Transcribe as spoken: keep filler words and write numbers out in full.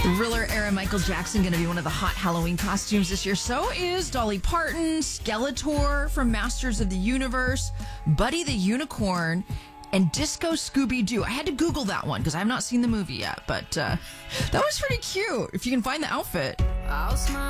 Thriller era Michael Jackson going to be one of the hot Halloween costumes this year. So is Dolly Parton, Skeletor from Masters of the Universe, Buddy the Unicorn, and Disco Scooby-Doo. I had to Google that one because I have not seen the movie yet, but uh, that was pretty cute. If you can find the outfit. I'll smile.